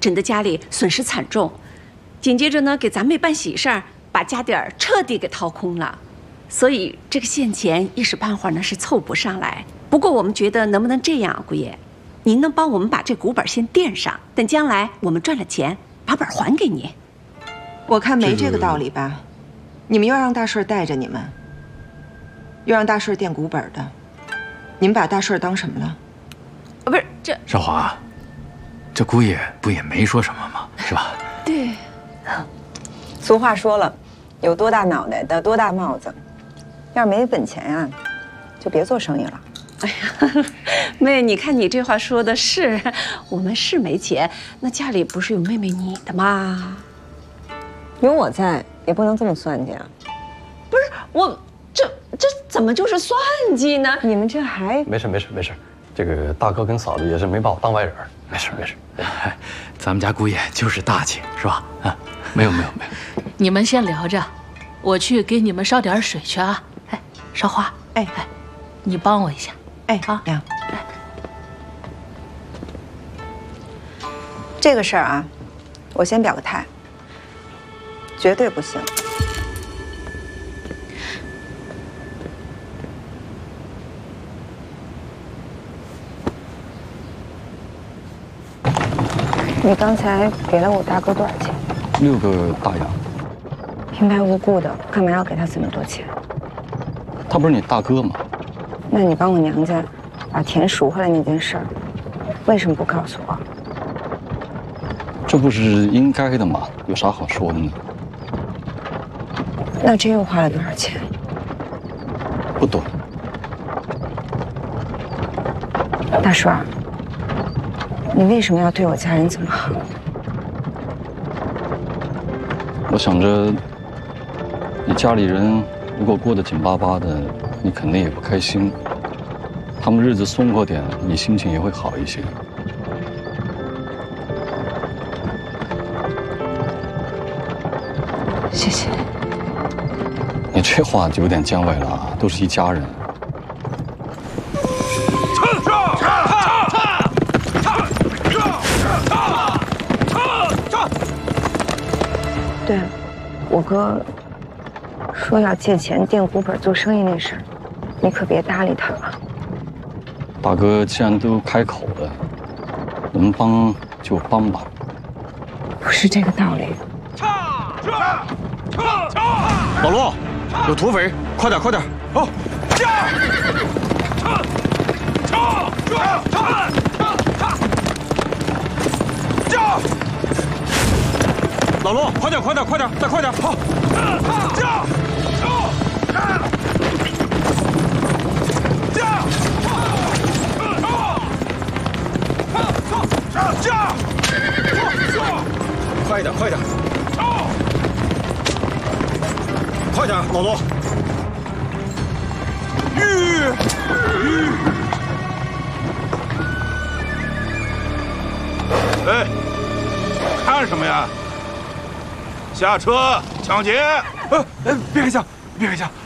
震得家里损失惨重。紧接着呢，给咱妹办喜事儿，把家底儿彻底给掏空了。所以这个现钱一时半会儿呢是凑不上来。不过我们觉得能不能这样，姑爷，您能帮我们把这股本先垫上，等将来我们赚了钱，把本还给您。 我看没这个道理吧？你们又让大顺带着你们，又让大顺垫股本的，你们把大顺当什么了？ 不是这少华，这姑爷不也没说什么吗？是吧？ 对。 俗话说了，有多大脑袋戴多大帽子。要是没本钱啊，就别做生意了。 哎呀，妹，你看你这话说的是，我们是没钱，那家里不是有妹妹你的吗？ 有我在，也不能这么算计啊。 不是我，这怎么就是算计呢？ 你们这还没事，这个大哥跟嫂子也是没把我当外人，没事。 咱们家姑爷就是大气，是吧？啊，没有。 你们先聊着，我去给你们烧点水去啊。哎，少华， 哎， 你帮我一下。 哎， 啊， 娘， 这个事儿啊，我先表个态，绝对不行。你刚才给了我大哥多少钱 ？6个大洋。 平白无故的，干嘛要给他这么多钱？ 他不是你大哥吗？ 那你帮我娘家把田赎回来那件事儿，为什么不告诉我？ 这不是应该的吗？有啥好说的呢？ 那这又花了多少钱？ 不多。 大叔儿，你为什么要对我家人这么好？ 我想着，你家里人如果过得紧巴巴的，你肯定也不开心。他们日子松活点，你心情也会好一些。 谢谢。 你这话就有点僵伪了，都是一家人。 对，我哥说要借钱垫股本做生意那事儿，你可别搭理他了。 大哥既然都开口了，能帮就帮吧。 不是这个道理。 老罗，有土匪，快点！ 好， 老罗，快点，再快点！好，快点！快点，老罗！ 哎，看什么呀？下车抢劫！ 别开枪！